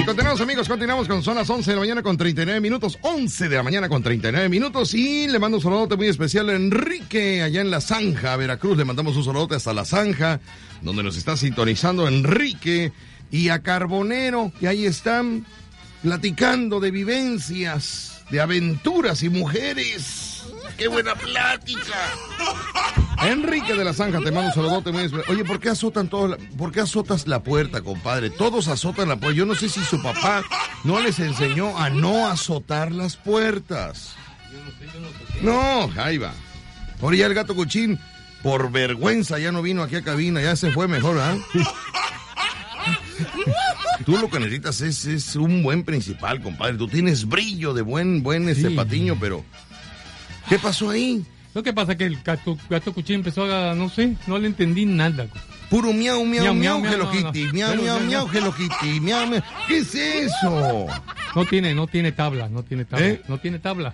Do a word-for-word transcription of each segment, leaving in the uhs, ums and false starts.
continuamos, amigos, continuamos con son las once de la mañana con treinta y nueve minutos, once de la mañana con treinta y nueve minutos, y le mando un saludote muy especial a Enrique, allá en La Zanja, Veracruz. Le mandamos un saludote hasta La Zanja, donde nos está sintonizando Enrique, y a Carbonero, que ahí están platicando de vivencias, de aventuras y mujeres. ¡Qué buena plática! Enrique de La Zanja, te mando un saludote muy especial. Oye, ¿por qué azotan todos la, ¿por qué azotas la puerta, compadre? Todos azotan la puerta. Yo no sé si su papá no les enseñó a no azotar las puertas. No, ahí va. Ahora ya el gato cochín, por vergüenza, ya no vino aquí a cabina, ya se fue mejor, ¿ah? ¿eh? Tú lo que necesitas es, es un buen principal, compadre. Tú tienes brillo de buen, buen sí. este patiño, pero... ¿Qué pasó ahí? Lo que pasa es que el gato, gato cuchillo empezó a, no sé, no le entendí nada. Puro miau, miau, miau, Hello Kitty, miau, miau, miau, Hello Kitty, miau, miau. ¿Qué es eso? No tiene, no tiene tabla, no tiene tabla, ¿Eh? no tiene tabla.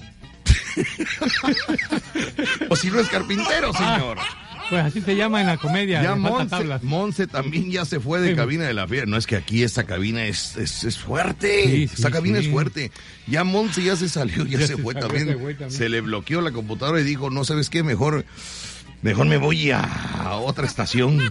O si no es carpintero, señor. Ah. Pues así se llama en la comedia. Ya Monse, Monse también ya se fue de sí. cabina de la fiesta. No, es que aquí esta cabina es, es, es fuerte. Sí, sí, esta cabina sí. es fuerte. Ya Monse ya se salió, ya, ya se, se fue también. Se, también. Se le bloqueó la computadora y dijo, no sabes qué, mejor, mejor me voy a, a otra estación.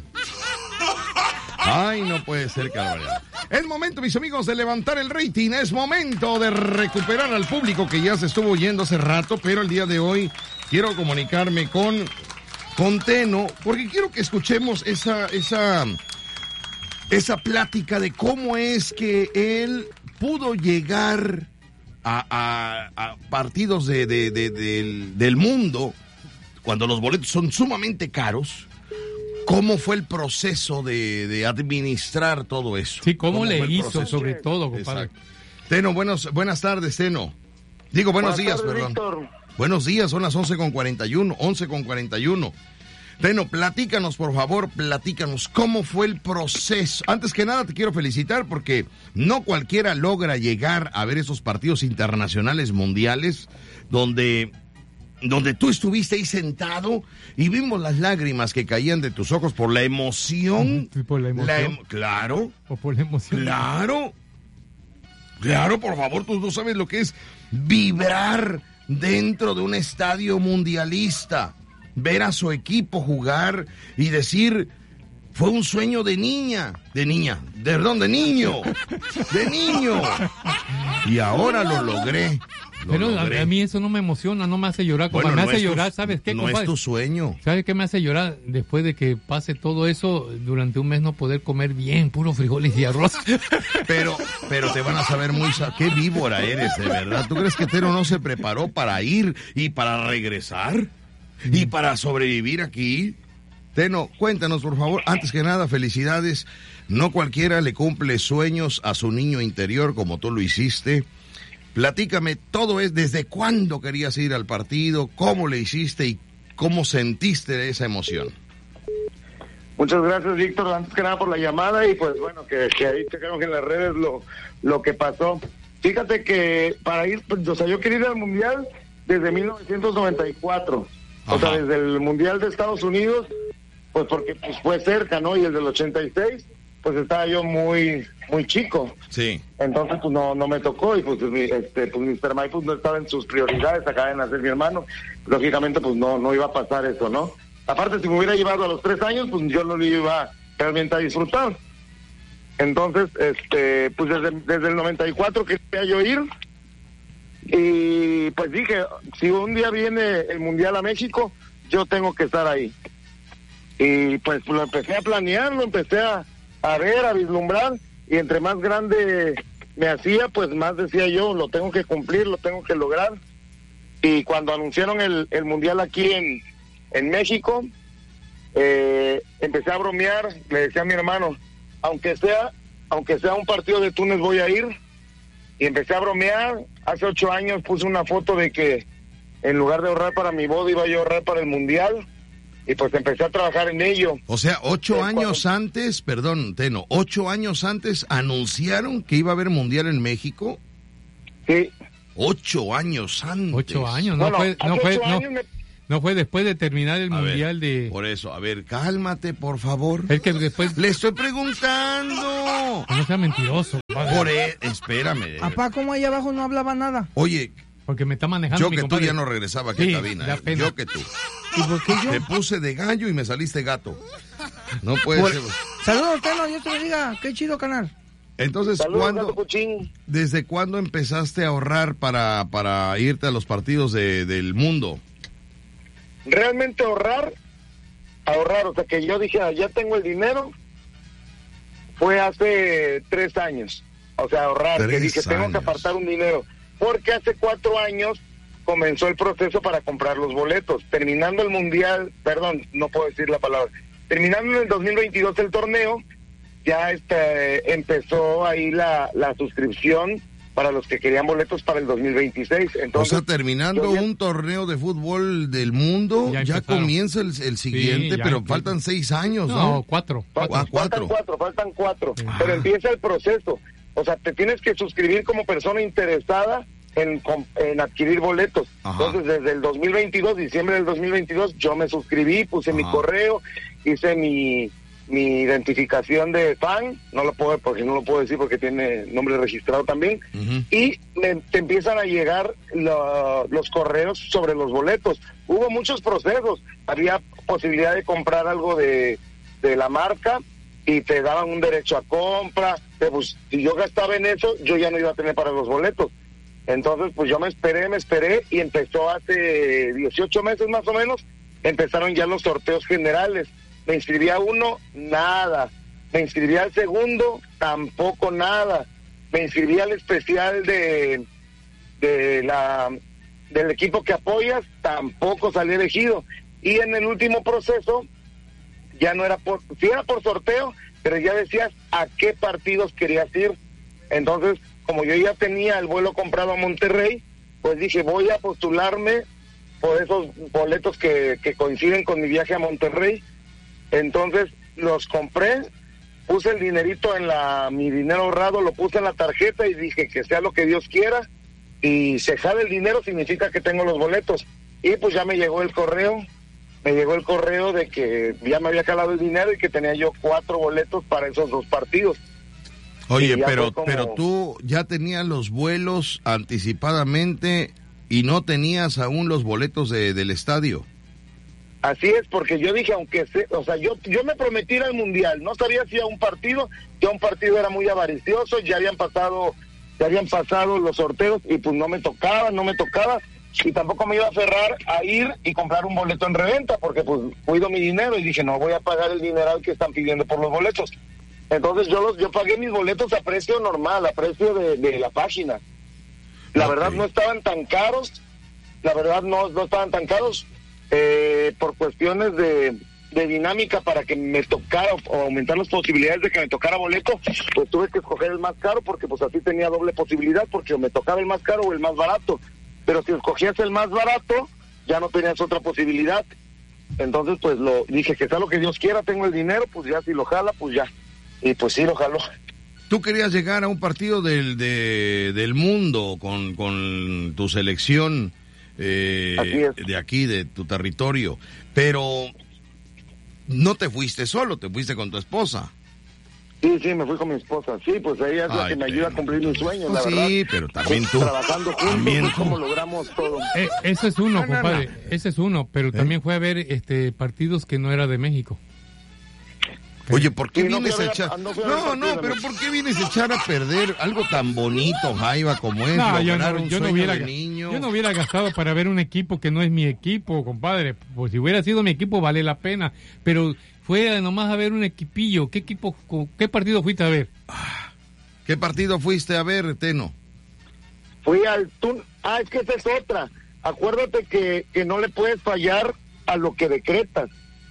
Ay, no puede ser, carnal. Es momento, mis amigos, de levantar el rating. Es momento de recuperar al público que ya se estuvo yendo hace rato, pero el día de hoy quiero comunicarme con... con Teno, porque quiero que escuchemos esa, esa, esa plática de cómo es que él pudo llegar a, a, a partidos de, de, de, de, del, del mundo, cuando los boletos son sumamente caros. ¿Cómo fue el proceso de, de administrar todo eso? Sí, ¿cómo, ¿Cómo le hizo proceso? Sobre todo, compadre? Exacto. Teno, buenos, buenas tardes, Teno. Digo, buenos buenas días, tardes, perdón. Víctor. Buenos días, son las once con cuarenta y uno, once con cuarenta y uno. Teno, platícanos, por favor, platícanos, ¿cómo fue el proceso? Antes que nada, te quiero felicitar porque no cualquiera logra llegar a ver esos partidos internacionales mundiales donde, donde tú estuviste ahí sentado y vimos las lágrimas que caían de tus ojos por la emoción. ¿Y por la emoción? La em- claro. ¿O por la emoción? Claro. Claro, por favor, tú no sabes lo que es vibrar dentro de un estadio mundialista, ver a su equipo jugar y decir, fue un sueño de niña, de niña, de perdón, de niño, de niño, y ahora lo logré. Lo Pero logré. A, a mí eso no me emociona, no me hace llorar, bueno, me no hace llorar, tu, ¿sabes qué, no compadre? Es tu sueño. ¿Sabes qué me hace llorar? Después de que pase todo eso, durante un mes no poder comer bien, puro frijoles y arroz. Pero, pero te van a saber muy... ¿Qué víbora eres, de verdad? ¿Tú crees que Teno no se preparó para ir y para regresar? ¿Y para sobrevivir aquí? Teno, cuéntanos, por favor. Antes que nada, felicidades. No cualquiera le cumple sueños a su niño interior como tú lo hiciste. Platícame, todo es, ¿desde cuándo querías ir al partido? ¿Cómo le hiciste y cómo sentiste esa emoción? Muchas gracias, Víctor, antes que nada por la llamada y pues bueno, que, que ahí checamos en las redes lo, lo que pasó. Fíjate que para ir, o sea, yo quería ir al Mundial desde mil novecientos noventa y cuatro. Ajá. O sea, desde el Mundial de Estados Unidos, pues porque pues fue cerca, ¿no? Y el del ochenta y seis, pues estaba yo muy muy chico. Sí. Entonces, pues no no me tocó y pues este pues mister Mike pues no estaba en sus prioridades, acaba de nacer mi hermano. Lógicamente, pues no no iba a pasar eso, ¿no? Aparte, si me hubiera llevado a los tres años, pues yo no lo iba realmente a disfrutar. Entonces, este pues desde, desde el noventa y cuatro quería yo ir. Y pues dije, si un día viene el Mundial a México, yo tengo que estar ahí. Y pues lo empecé a planear, lo empecé a, a ver, a vislumbrar, y entre más grande me hacía, pues más decía yo, lo tengo que cumplir, lo tengo que lograr. Y cuando anunciaron el, el Mundial aquí en, en México, eh, empecé a bromear, le decía a mi hermano, aunque sea, aunque sea un partido de Túnez voy a ir. Y empecé a bromear. Hace ocho años puse una foto de que en lugar de ahorrar para mi boda, iba yo a ahorrar para el Mundial. Y pues empecé a trabajar en ello. O sea, ocho eh, años cuando... antes, perdón, Teno, ocho años antes anunciaron que iba a haber Mundial en México. Sí. Ocho años antes. Ocho años, no bueno, fue, no fue, no, me... No fue después de terminar el A mundial ver, de... Por eso, a ver, cálmate, por favor. Es que después... Le estoy preguntando. No sea mentiroso. Padre. Por e... Espérame. Papá, ¿cómo ahí abajo no hablaba nada? Oye... Porque me está manejando Yo mi que compadre. tú ya no regresaba aquí Sí, a cabina. da Eh. pena. Yo que tú. ¿Y por qué yo? Te puse de gallo y me saliste gato. No puede Por- ser. Saludos, Teno, Dios te bendiga. Qué chido canal. Entonces, Saludos, ¿cuándo, Gato Cuchín. ¿desde cuándo empezaste a ahorrar para, para irte a los partidos de, del mundo? Realmente ahorrar, ahorrar, o sea que yo dije, ah, ya tengo el dinero, fue hace tres años. O sea, ahorrar, que Tres dije, tengo que años. apartar un dinero. Porque hace cuatro años comenzó el proceso para comprar los boletos. Terminando el mundial, perdón, no puedo decir la palabra. Terminando en el dos mil veintidós el torneo, ya este, empezó ahí la, la suscripción para los que querían boletos para el dos mil veintiséis. Entonces, o sea, terminando yo ya- un torneo de fútbol del mundo, Ya ya, empezaron. comienza el, el siguiente, Sí, ya pero empe- faltan seis años, No, ¿no? cuatro. Fal- Ah, cuatro. Faltan cuatro, faltan cuatro. Ah. Pero empieza el proceso. O sea, te tienes que suscribir como persona interesada en, com- en adquirir boletos. Ajá. Entonces, desde el dos mil veintidós, diciembre del dos mil veintidós, yo me suscribí, puse mi Ajá. correo, hice mi, mi identificación de fan, no lo puedo, porque no lo puedo decir porque tiene nombre registrado también, Ujú. y me, te empiezan a llegar lo- los correos sobre los boletos. Hubo muchos procesos, había posibilidad de comprar algo de, de la marca y te daban un derecho a compra, pero, pues, si yo gastaba en eso, yo ya no iba a tener para los boletos. Entonces, pues yo me esperé, me esperé y empezó hace dieciocho meses más o menos, empezaron ya los sorteos generales. Me inscribí a uno, nada. Me inscribí al segundo, tampoco nada. Me inscribí al especial de, de la del equipo que apoyas, tampoco salí elegido. Y en el último proceso, ya no era por, sí era por sorteo, pero ya decías a qué partidos querías ir. Entonces, como yo ya tenía el vuelo comprado a Monterrey, pues dije, voy a postularme por esos boletos que, que coinciden con mi viaje a Monterrey. Entonces los compré, puse el dinerito en la, mi dinero ahorrado, lo puse en la tarjeta y dije que sea lo que Dios quiera, y se jale el dinero significa que tengo los boletos. Y pues ya me llegó el correo, me llegó el correo de que ya me había calado el dinero y que tenía yo cuatro boletos para esos dos partidos. Oye, Y ya pero, fue como- pero tú ya tenías los vuelos anticipadamente y no tenías aún los boletos de, del estadio. Así es, porque yo dije, aunque se, o sea, yo yo me prometí ir al Mundial, no sabía si a un partido, ya un partido era muy avaricioso, ya habían pasado, ya habían pasado los sorteos y pues no me tocaba, no me tocaba, y tampoco me iba a aferrar a ir y comprar un boleto en reventa, porque pues cuido mi dinero y dije, no voy a pagar el dineral que están pidiendo por los boletos. Entonces yo los yo pagué mis boletos a precio normal, a precio de, de la página. La Ok. verdad no estaban tan caros, la verdad no, no estaban tan caros. Eh, por cuestiones de, de dinámica para que me tocara o aumentar las posibilidades de que me tocara boleto, pues tuve que escoger el más caro porque pues así tenía doble posibilidad, porque o me tocaba el más caro o el más barato, pero si escogías el más barato ya no tenías otra posibilidad. Entonces pues lo dije, que sea lo que Dios quiera, tengo el dinero, pues ya si lo jala, pues ya, y pues sí lo jaló. Tú querías llegar a un partido del, de, del mundo con, con tu selección eh, Así es. de aquí, de tu territorio, pero no te fuiste solo, te fuiste con tu esposa. Sí, sí, me fui con mi esposa, sí, pues ella es la Ay, que me ayuda a pero- cumplir mis sueños, Pues la sí, verdad. pero también tú. Trabajando juntos, También es tú. como logramos todo. Eh, ese es uno, No, no, compadre. Ese es uno, pero también fue a ver este partidos que no era de México. Oye, ¿por qué Sí, no vienes fui a a ver- echar? no fui a ver No, partido no, de pero México. ¿por qué vienes a echar a perder algo tan bonito, Jaiba, como es No, yo lograr no, un yo no sueño hubiera, de niño? yo no hubiera gastado para ver un equipo que no es mi equipo, compadre. Pues si hubiera sido mi equipo vale la pena, pero fue nomás a ver un equipillo. ¿Qué equipo, co- qué partido fuiste a ver? ¿Qué partido fuiste a ver, Teno? Fui al Tun... Ah, es que esa es otra. Acuérdate que, que no le puedes fallar a lo que decretas.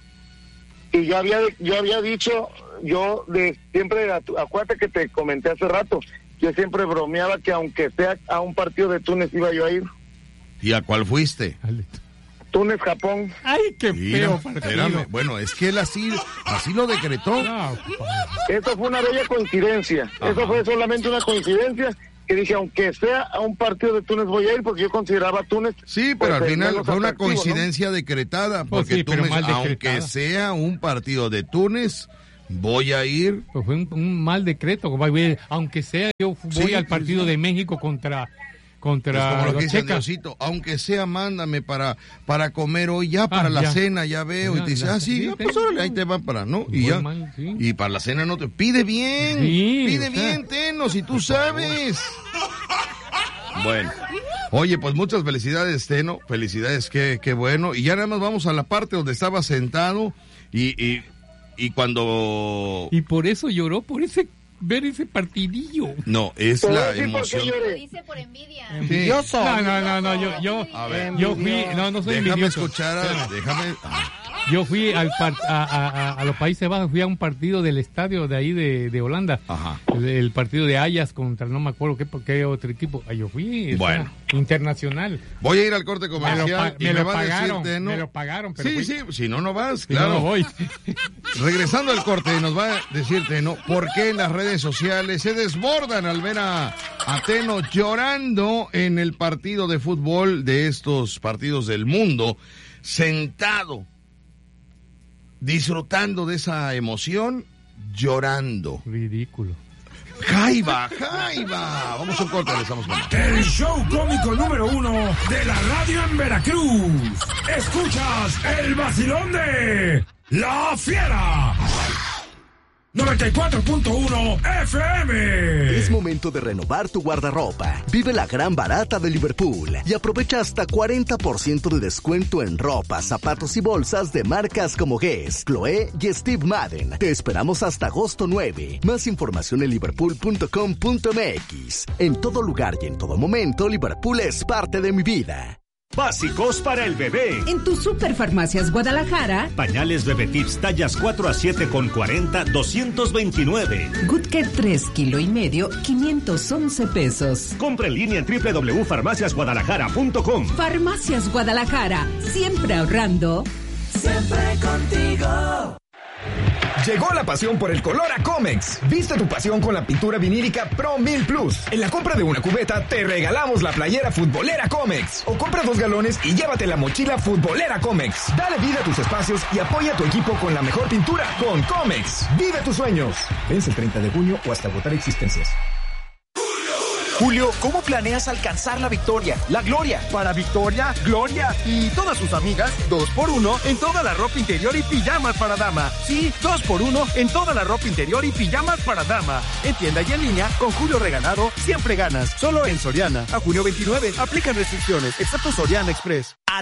Y yo había yo había dicho, yo de siempre, acuérdate que te comenté hace rato, yo siempre bromeaba que aunque sea a un partido de Túnez iba yo a ir. ¿Y a cuál fuiste? Túnez, Japón. Ay, qué Mira, feo partido. espérame. Bueno, es que él así, así lo decretó. No, compadre. Eso fue una bella coincidencia. Ajá. Eso fue solamente una coincidencia que dije, aunque sea a un partido de Túnez voy a ir, porque yo consideraba a Túnez... Sí, pero pues, al final fue una atractivo, coincidencia, ¿no?, decretada, porque oh, sí, Túnez, aunque decretada. sea un partido de Túnez, voy a ir. Pues fue un, un mal decreto, aunque sea yo voy Sí, al partido sí. de México contra... contra Es como lo que los dice checas. Diosito, aunque sea, mándame para, para comer hoy, ya para Ah, la ya. cena, ya veo, Ya, y te dice, ya. ah, sí, Sí, ya, pues te- órale, ahí te va para, ¿no? Y Muy ya, mal, sí. y para la cena no te, pide bien, Sí, pide o sea. bien, Teno, si tú sabes. Bueno, oye, pues muchas felicidades, Teno, felicidades, qué, qué bueno, y ya nada más vamos a la parte donde estaba sentado, y, y, y cuando... Y por eso lloró, por ese ver ese partidillo. No, es Te voy a la decir por qué emoción. lloré. Lo dice por envidia. Sí. Envidioso. No, no, no, no, yo, yo, A ver. yo fui, no, no soy Déjame envidioso. escuchar, a- déjame... ah. Yo fui al par- a, a- a- a los Países Bajos, fui a un partido del estadio de ahí de, de Holanda. Ajá. El, el partido de Ajax contra no me acuerdo qué, qué otro equipo. Ah, yo fui, o sea, Bueno. internacional. Voy a ir al corte Me lo, comercial pa- y me me, lo va pagaron, a decir, Teno... me lo pagaron, pero Sí, fui. sí, si no, no vas, Si claro. no, no voy. Regresando al corte, nos va a decir Teno por qué en las redes sociales se desbordan al ver a, a Teno llorando en el partido de fútbol de estos partidos del mundo, sentado, disfrutando de esa emoción, llorando. Ridículo. ¡Jaiba, Jaiba! Vamos a un corte, le estamos con más. El show cómico número uno de la radio en Veracruz. Escuchas el vacilón de La Fiera. noventa y cuatro punto uno F M. Es momento de renovar tu guardarropa. Vive la gran barata de Liverpool y aprovecha hasta cuarenta por ciento de descuento en ropa, zapatos y bolsas de marcas como Guess, Chloé y Steve Madden. Te esperamos hasta agosto nueve. Más información en liverpool punto com punto m x. En todo lugar y en todo momento, Liverpool es parte de mi vida. Básicos para el bebé. En tu Superfarmacias Guadalajara, Pañales Bebé Tips tallas cuatro a siete con cuarenta, doscientos veintinueve. Good Care tres kilo y medio, quinientos once pesos. Compra en línea en doble u doble u doble u punto farmacias guadalajara punto com. Farmacias Guadalajara, siempre ahorrando. Siempre contigo. Llegó la pasión por el color a Comex. Viste tu pasión con la pintura vinílica Pro mil Plus. En la compra de una cubeta te regalamos la playera futbolera Comex. O compra dos galones y llévate la mochila futbolera Comex. Dale vida a tus espacios y apoya a tu equipo con la mejor pintura con Comex. Vive tus sueños. Vence el treinta de junio o hasta agotar existencias. Julio, ¿cómo planeas alcanzar la victoria, la gloria? Para Victoria, Gloria y todas sus amigas, dos por uno en toda la ropa interior y pijamas para dama. Sí, dos por uno en toda la ropa interior y pijamas para dama. En tienda y en línea, con Julio Regalado, siempre ganas. Solo en Soriana. A junio veintinueve, aplican restricciones, excepto Soriana Express.